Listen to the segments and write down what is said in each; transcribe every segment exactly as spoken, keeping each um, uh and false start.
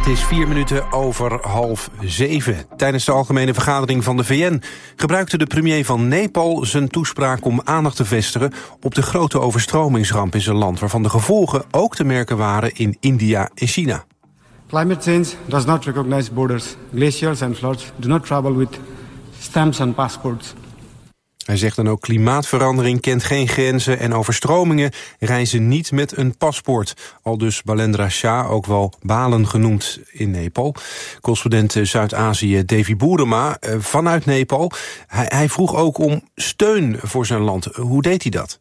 Het is vier minuten over half zeven. Tijdens de algemene vergadering van de V N gebruikte de premier van Nepal zijn toespraak om aandacht te vestigen op de grote overstromingsramp in zijn land, waarvan de gevolgen ook te merken waren in India en China. Climate change does not recognize borders. Glaciers and floods do not travel with stamps and passports. Hij zegt dan ook: klimaatverandering kent geen grenzen en overstromingen reizen niet met een paspoort. Aldus Balendra Shah, ook wel Balen genoemd in Nepal. Correspondent Zuid-Azië Davy Boerema vanuit Nepal. Hij, hij vroeg ook om steun voor zijn land. Hoe deed hij dat?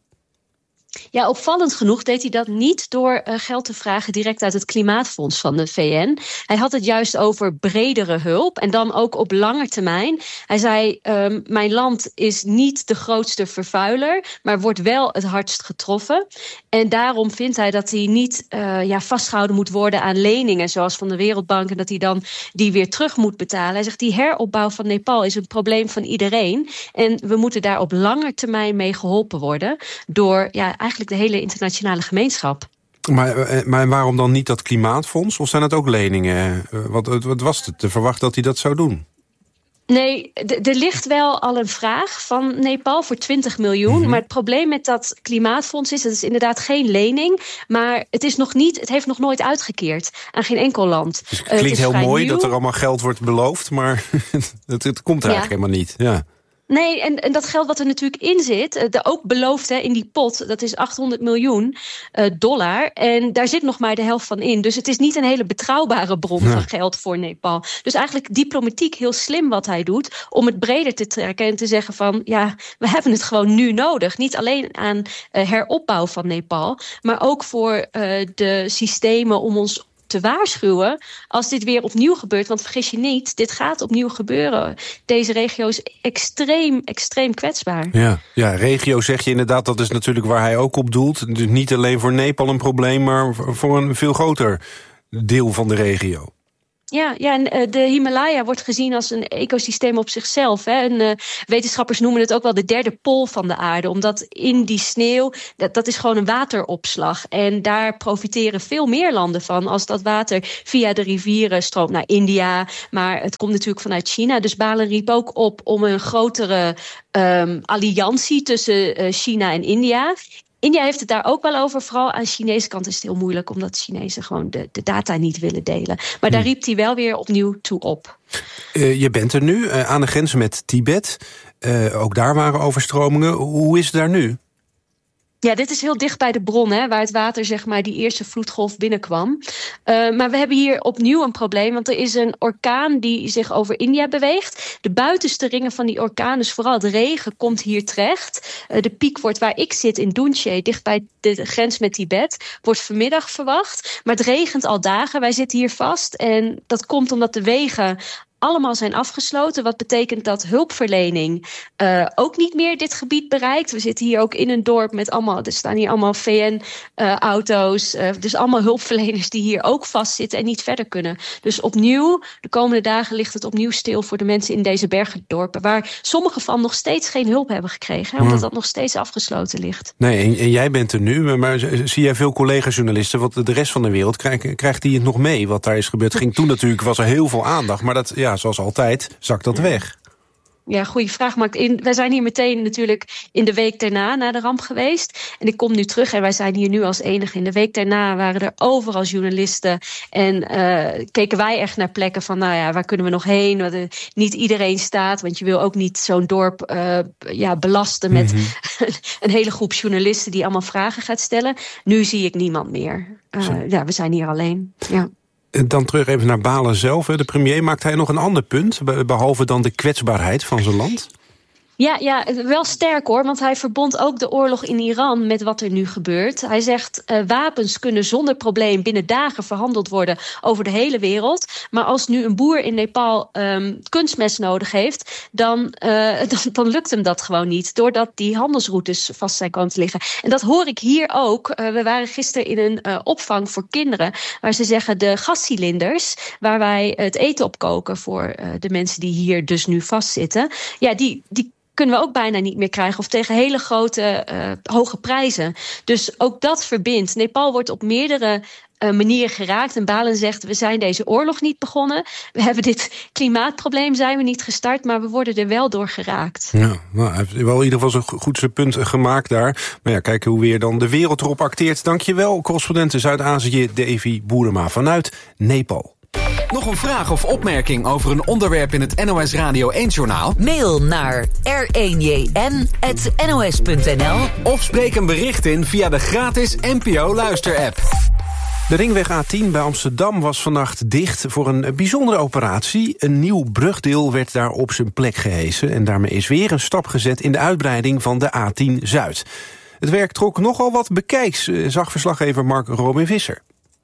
Ja, opvallend genoeg deed hij dat niet door uh, geld te vragen direct uit het Klimaatfonds van de V N. Hij had het juist over bredere hulp en dan ook op lange termijn. Hij zei, um, mijn land is niet de grootste vervuiler, maar wordt wel het hardst getroffen. En daarom vindt hij dat hij niet uh, ja, vastgehouden moet worden aan leningen, zoals van de Wereldbank, en dat hij dan die weer terug moet betalen. Hij zegt, die heropbouw van Nepal is een probleem van iedereen. En we moeten daar op lange termijn mee geholpen worden door ja, eigenlijk de hele internationale gemeenschap. Maar, maar waarom dan niet dat klimaatfonds? Of zijn het ook leningen? Wat, wat was het te verwachten dat hij dat zou doen? Nee, d- er ligt wel al een vraag van Nepal voor twintig miljoen. Mm-hmm. Maar het probleem met dat klimaatfonds is, het is inderdaad geen lening. Maar het is nog niet, het heeft nog nooit uitgekeerd aan geen enkel land. Dus het klinkt uh, het heel mooi nieuw. Dat er allemaal geld wordt beloofd, maar het, het komt er ja. eigenlijk helemaal niet. Ja. Nee, en, en dat geld wat er natuurlijk in zit, de, ook beloofd hè, in die pot, dat is achthonderd miljoen uh, dollar. En daar zit nog maar de helft van in. Dus het is niet een hele betrouwbare bron ja. van geld voor Nepal. Dus eigenlijk diplomatiek heel slim wat hij doet, om het breder te trekken en te zeggen van, ja, we hebben het gewoon nu nodig. Niet alleen aan uh, heropbouw van Nepal, maar ook voor uh, de systemen om ons te waarschuwen als dit weer opnieuw gebeurt. Want vergis je niet, dit gaat opnieuw gebeuren. Deze regio is extreem, extreem kwetsbaar. Ja, ja, regio zeg je inderdaad, dat is natuurlijk waar hij ook op doelt. Dus niet alleen voor Nepal een probleem, maar voor een veel groter deel van de regio. Ja, ja, en de Himalaya wordt gezien als een ecosysteem op zichzelf. Hè. En, uh, wetenschappers noemen het ook wel de derde pool van de aarde. Omdat in die sneeuw, dat, dat is gewoon een wateropslag. En daar profiteren veel meer landen van als dat water via de rivieren stroomt naar India. Maar het komt natuurlijk vanuit China. Dus Balen riep ook op om een grotere um, alliantie tussen uh, China en India. India heeft het daar ook wel over. Vooral aan de Chinese kant is het heel moeilijk, omdat de Chinezen gewoon de, de data niet willen delen. Maar daar riep hij wel weer opnieuw toe op. Uh, je bent er nu, uh, aan de grens met Tibet. Uh, ook daar waren overstromingen. Hoe is het daar nu? Ja, dit is heel dicht bij de bron, hè, waar het water, zeg maar, die eerste vloedgolf binnenkwam. Uh, maar we hebben hier opnieuw een probleem, want er is een orkaan die zich over India beweegt. De buitenste ringen van die orkaan, dus vooral de regen, komt hier terecht. Uh, de piek wordt waar ik zit in Dunche, dicht bij de grens met Tibet, wordt vanmiddag verwacht. Maar het regent al dagen, wij zitten hier vast. En dat komt omdat de wegen allemaal zijn afgesloten. Wat betekent dat hulpverlening uh, ook niet meer dit gebied bereikt. We zitten hier ook in een dorp met allemaal, er staan hier allemaal V N-auto's. Uh, uh, dus allemaal hulpverleners die hier ook vastzitten en niet verder kunnen. Dus opnieuw, de komende dagen ligt het opnieuw stil voor de mensen in deze bergendorpen, waar sommigen van nog steeds geen hulp hebben gekregen, hè, omdat dat nog steeds afgesloten ligt. Nee, en, en jij bent er nu, maar zie jij veel collega-journalisten, want de rest van de wereld krijgt, krijgt die het nog mee, wat daar is gebeurd? Ging toen natuurlijk, was er heel veel aandacht, maar dat, ja, zoals altijd, zakt dat weg. Ja, goede vraag. Maar in, wij zijn hier meteen natuurlijk in de week daarna na de ramp geweest. En ik kom nu terug en wij zijn hier nu als enige. In de week daarna waren er overal journalisten. En uh, keken wij echt naar plekken van, nou ja, waar kunnen we nog heen? Waar de, niet iedereen staat, want je wil ook niet zo'n dorp uh, ja, belasten met mm-hmm. een hele groep journalisten die allemaal vragen gaat stellen. Nu zie ik niemand meer. Uh, ja, we zijn hier alleen. Ja. Dan terug even naar Balen zelf. De premier, maakt hij nog een ander punt, behalve dan de kwetsbaarheid van zijn land? Ja, ja, wel sterk hoor, want hij verbond ook de oorlog in Iran met wat er nu gebeurt. Hij zegt, uh, wapens kunnen zonder probleem binnen dagen verhandeld worden over de hele wereld. Maar als nu een boer in Nepal um, kunstmest nodig heeft, dan, uh, dan, dan lukt hem dat gewoon niet, doordat die handelsroutes vast zijn komen te liggen. En dat hoor ik hier ook. Uh, we waren gisteren in een uh, opvang voor kinderen, waar ze zeggen de gascilinders, waar wij het eten op koken voor uh, de mensen die hier dus nu vastzitten, ja, die, die kunnen we ook bijna niet meer krijgen. Of tegen hele grote, uh, hoge prijzen. Dus ook dat verbindt. Nepal wordt op meerdere uh, manieren geraakt. En Balen zegt, we zijn deze oorlog niet begonnen. We hebben dit klimaatprobleem zijn we niet gestart. Maar we worden er wel door geraakt. Ja, nou, hij heeft wel in ieder geval zo'n goed zijn punt gemaakt daar. Maar ja, kijken hoe weer dan de wereld erop acteert. Dankjewel, correspondent Zuid-Azië Davy Boerema vanuit Nepal. Nog een vraag of opmerking over een onderwerp in het N O S Radio één-journaal? Mail naar r één j n apenstaartje n o s punt n l of spreek een bericht in via de gratis N P O-luisterapp. De ringweg A tien bij Amsterdam was vannacht dicht voor een bijzondere operatie. Een nieuw brugdeel werd daar op zijn plek gehesen. En daarmee is weer een stap gezet in de uitbreiding van de A tien Zuid. Het werk trok nogal wat bekijks, zag verslaggever Mark Robin Visser.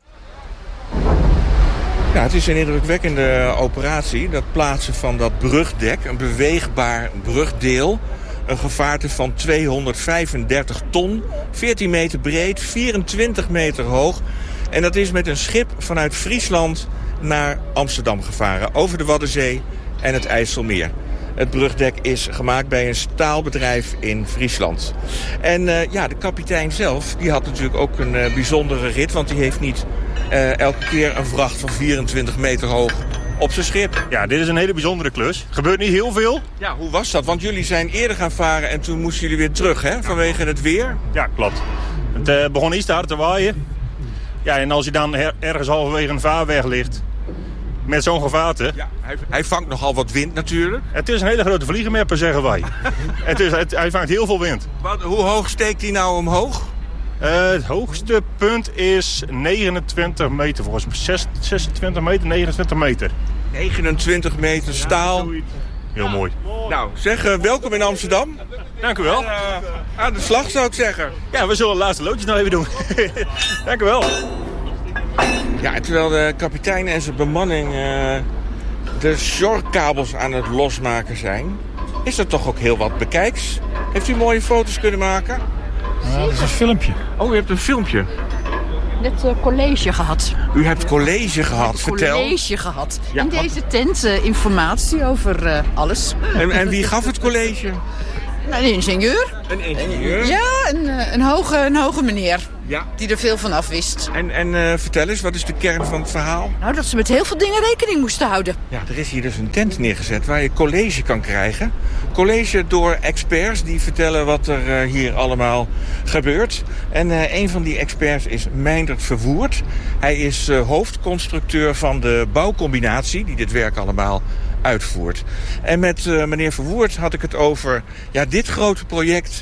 Ja, het is een indrukwekkende operatie. Dat plaatsen van dat brugdek, een beweegbaar brugdeel. Een gevaarte van tweehonderdvijfendertig ton, veertien meter breed, vierentwintig meter hoog. En dat is met een schip vanuit Friesland naar Amsterdam gevaren. Over de Waddenzee en het IJsselmeer. Het brugdek is gemaakt bij een staalbedrijf in Friesland. En uh, ja, de kapitein zelf die had natuurlijk ook een uh, bijzondere rit. Want die heeft niet uh, elke keer een vracht van vierentwintig meter hoog op zijn schip. Ja, dit is een hele bijzondere klus. Gebeurt niet heel veel. Ja, hoe was dat? Want jullie zijn eerder gaan varen en toen moesten jullie weer terug, hè? Vanwege het weer. Ja, klopt. Het uh, begon iets te hard te waaien. Ja, en als je dan her- ergens halverwege een vaarweg ligt met zo'n gevaarte. Ja, hij, hij vangt nogal wat wind natuurlijk. Het is een hele grote vliegenmapper, zeggen wij. het is, het, hij vangt heel veel wind. Wat, hoe hoog steekt hij nou omhoog? Uh, het hoogste punt is negenentwintig meter, volgens mij. zesentwintig meter, negenentwintig meter. negenentwintig meter staal. Ja, heel mooi. Nou, zeg uh, welkom in Amsterdam. Dank u wel. En, uh, aan de slag zou ik zeggen. Ja, we zullen de laatste loodjes nog even doen. Dank u wel. Ja, en terwijl de kapitein en zijn bemanning uh, de shortkabels aan het losmaken zijn, is er toch ook heel wat bekijks. Heeft u mooie foto's kunnen maken? Ja, dat is een filmpje. Oh, u hebt een filmpje. Net uh, college gehad. U hebt college gehad, vertel. College gehad. Ja, in deze tent uh, informatie over uh, alles. En, en wie gaf het college? Een ingenieur. Een ingenieur? Ja, een, een, hoge, een hoge meneer. Ja. Die er veel van af wist. En, en uh, vertel eens, wat is de kern van het verhaal? Nou, dat ze met heel veel dingen rekening moesten houden. Ja, er is hier dus een tent neergezet waar je college kan krijgen. College door experts die vertellen wat er uh, hier allemaal gebeurt. En uh, een van die experts is Meindert Verwoerd. Hij is uh, hoofdconstructeur van de bouwcombinatie die dit werk allemaal uitvoert. En met uh, meneer Verwoerd had ik het over ja, dit grote project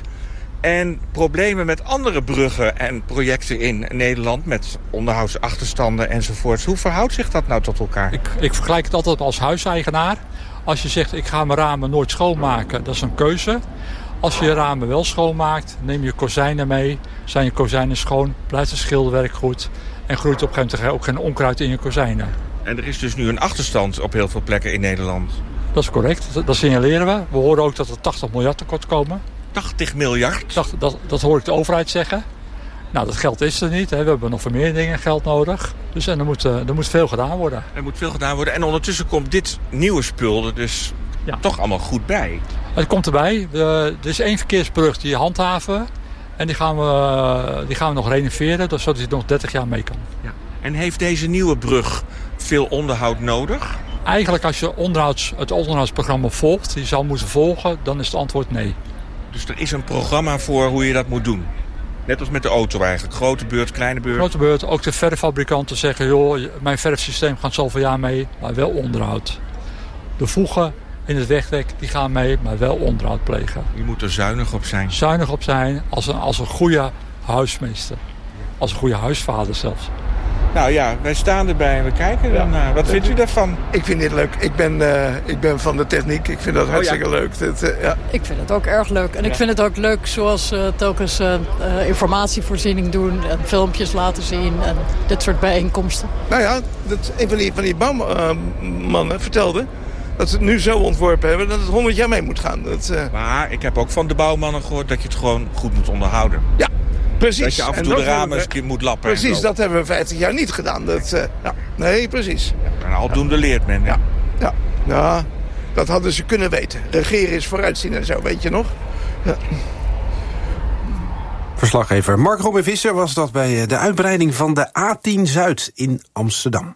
en problemen met andere bruggen en projecten in Nederland met onderhoudsachterstanden enzovoorts. Hoe verhoudt zich dat nou tot elkaar? Ik, ik vergelijk het altijd als huiseigenaar. Als je zegt, ik ga mijn ramen nooit schoonmaken, dat is een keuze. Als je je ramen wel schoonmaakt, neem je kozijnen mee. Zijn je kozijnen schoon, blijft het schilderwerk goed en groeit op een gegeven moment ook geen onkruid in je kozijnen. En er is dus nu een achterstand op heel veel plekken in Nederland. Dat is correct, dat, dat signaleren we. We horen ook dat er tachtig miljard tekort komen. tachtig miljard? Dat, dat, dat hoor ik de overheid zeggen. Nou, dat geld is er niet. Hè. We hebben nog voor meer dingen geld nodig. Dus en er moet, er moet veel gedaan worden. Er moet veel gedaan worden. En ondertussen komt dit nieuwe spul er dus ja. toch allemaal goed bij. Het komt erbij. Er is één verkeersbrug die handhaven. En die gaan we, die gaan we nog renoveren, zodat hij nog dertig jaar mee kan. Ja. En heeft deze nieuwe brug veel onderhoud nodig? Eigenlijk als je onderhouds, het onderhoudsprogramma volgt, die zou moeten volgen, dan is het antwoord nee. Dus er is een programma voor hoe je dat moet doen? Net als met de auto eigenlijk. Grote beurt, kleine beurt. Grote beurt. Ook de verffabrikanten zeggen, joh, mijn verfsysteem gaat zoveel jaar mee, maar wel onderhoud. De voegen in het wegdek, die gaan mee, maar wel onderhoud plegen. Je moet er zuinig op zijn. Zuinig op zijn, als een, als een goede huismeester. Als een goede huisvader zelfs. Nou ja, wij staan erbij en we kijken dan naar. Wat vindt u daarvan? Ik vind dit leuk. Ik ben, uh, ik ben van de techniek. Ik vind dat hartstikke oh, ja. leuk. Dat, uh, ja. Ik vind het ook erg leuk. En ja. ik vind het ook leuk zoals uh, telkens uh, uh, informatievoorziening doen en filmpjes laten zien en dit soort bijeenkomsten. Nou ja, dat, een van die, van die bouwmannen uh, vertelde dat ze het nu zo ontworpen hebben dat het honderd jaar mee moet gaan. Dat, uh... Maar ik heb ook van de bouwmannen gehoord dat je het gewoon goed moet onderhouden. Ja. Precies. Dat je af en toe en de ramen eens moet lappen. Precies, dat hebben we vijftig jaar niet gedaan. Dat, uh, ja. Nee, precies. Ja, en aldoende leert men. Ja. Ja. Ja. Dat hadden ze kunnen weten. Regeren is vooruitzien en zo, weet je nog? Ja. Verslaggever Mark Robin Visser was dat bij de uitbreiding van de A tien Zuid in Amsterdam.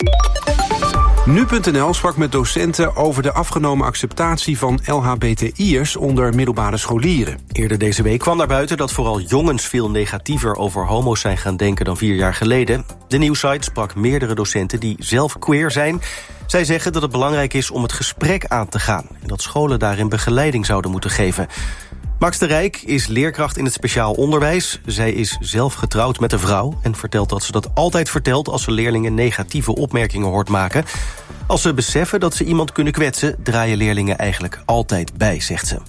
Nu punt n l sprak met docenten over de afgenomen acceptatie van L H B T I'ers onder middelbare scholieren. Eerder deze week kwam naar buiten dat vooral jongens veel negatiever over homo's zijn gaan denken dan vier jaar geleden. De nieuwsite sprak meerdere docenten die zelf queer zijn. Zij zeggen dat het belangrijk is om het gesprek aan te gaan en dat scholen daarin begeleiding zouden moeten geven. Max de Rijk is leerkracht in het speciaal onderwijs. Zij is zelf getrouwd met een vrouw en vertelt dat ze dat altijd vertelt als ze leerlingen negatieve opmerkingen hoort maken. Als ze beseffen dat ze iemand kunnen kwetsen, draaien leerlingen eigenlijk altijd bij, zegt ze.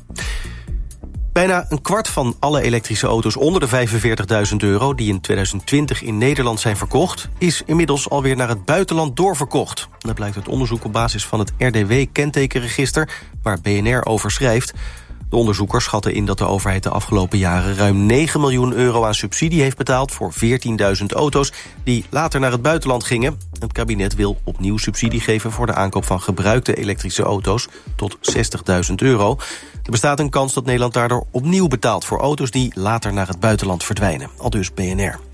Bijna een kwart van alle elektrische auto's onder de vijfenveertigduizend euro... die in tweeduizend twintig in Nederland zijn verkocht, is inmiddels alweer naar het buitenland doorverkocht. Dat blijkt uit onderzoek op basis van het R D W-kentekenregister, waar B N R over schrijft. De onderzoekers schatten in dat de overheid de afgelopen jaren ruim negen miljoen euro aan subsidie heeft betaald voor veertienduizend auto's die later naar het buitenland gingen. Het kabinet wil opnieuw subsidie geven voor de aankoop van gebruikte elektrische auto's tot zestigduizend euro. Er bestaat een kans dat Nederland daardoor opnieuw betaalt voor auto's die later naar het buitenland verdwijnen. Aldus B N R.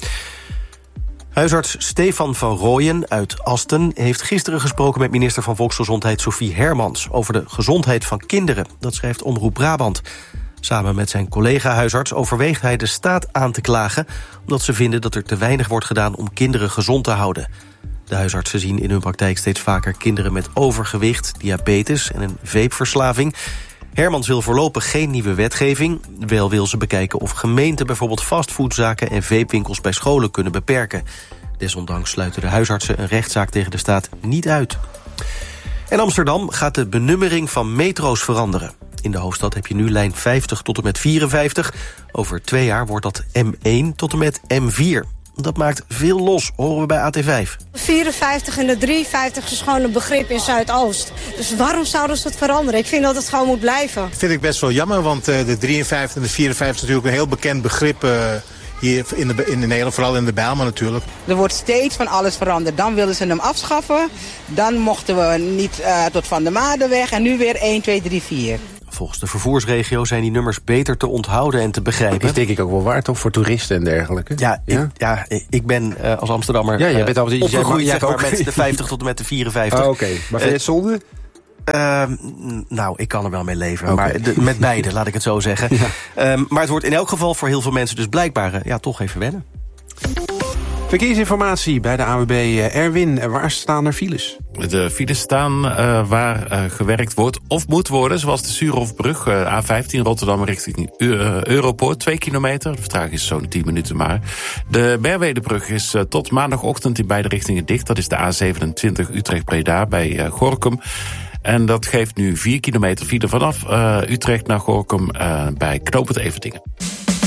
Huisarts Stefan van Rooyen uit Asten heeft gisteren gesproken met minister van Volksgezondheid Sophie Hermans over de gezondheid van kinderen. Dat schrijft Omroep Brabant. Samen met zijn collega-huisarts overweegt hij de staat aan te klagen, omdat ze vinden dat er te weinig wordt gedaan om kinderen gezond te houden. De huisartsen zien in hun praktijk steeds vaker kinderen met overgewicht, diabetes en een vapeverslaving. Hermans wil voorlopig geen nieuwe wetgeving. Wel wil ze bekijken of gemeenten bijvoorbeeld fastfoodzaken en vapewinkels bij scholen kunnen beperken. Desondanks sluiten de huisartsen een rechtszaak tegen de staat niet uit. En Amsterdam gaat de benummering van metro's veranderen. In de hoofdstad heb je nu lijn vijftig tot en met vierenvijftig. Over twee jaar wordt dat M één tot en met M vier. Dat maakt veel los, horen we bij A T vijf. vierenvijftig en de drieënvijftig is gewoon een begrip in Zuidoost. Dus waarom zouden ze het veranderen? Ik vind dat het gewoon moet blijven. Dat vind ik best wel jammer, want de drieënvijftig en de vierenvijftig is natuurlijk een heel bekend begrip uh, hier in, de, in Nederland, vooral in de Bijlmer natuurlijk. Er wordt steeds van alles veranderd. Dan wilden ze hem afschaffen, dan mochten we niet uh, tot Van der Maardenweg en nu weer één, twee, drie, vier. Volgens de vervoersregio zijn die nummers beter te onthouden en te begrijpen. Dat is denk ik ook wel waar, toch? Voor toeristen en dergelijke. Ja, ja? Ik, ja ik ben uh, als Amsterdammer ja, jij bent altijd, opgegroeid jij, zeg maar, ook. met de vijftig tot en met de vierenvijftig. Oh, oké. Okay. Maar vind je het zonde? Uh, nou, ik kan er wel mee leven. Okay. Maar de, met beide, laat ik het zo zeggen. Ja. Um, maar het wordt in elk geval voor heel veel mensen dus blijkbaar uh, ja, toch even wennen. Verkeersinformatie bij de A W B. Erwin, waar staan er files? De files staan uh, waar uh, gewerkt wordt of moet worden, zoals de Suurhofbrug, uh, A vijftien Rotterdam richting uh, Europoort, twee kilometer. De vertraging is zo'n tien minuten maar. De Merwedebrug is uh, tot maandagochtend in beide richtingen dicht. Dat is de A zevenentwintig Utrecht-Breda bij uh, Gorinchem. En dat geeft nu vier kilometer file vanaf uh, Utrecht naar Gorinchem uh, bij knooppunt Everdingen.